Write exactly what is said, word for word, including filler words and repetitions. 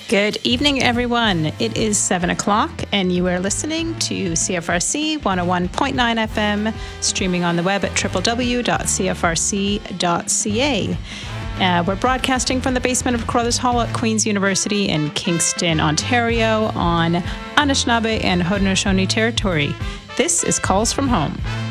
Good evening, everyone. It is seven o'clock, and you are listening to C F R C one oh one point nine F M, streaming on the web at w w w dot c f r c dot c a. Uh, we're broadcasting from the basement of Carruthers Hall at Queen's University in Kingston, Ontario, on Anishinaabe and Haudenosaunee territory. This is Calls from Home.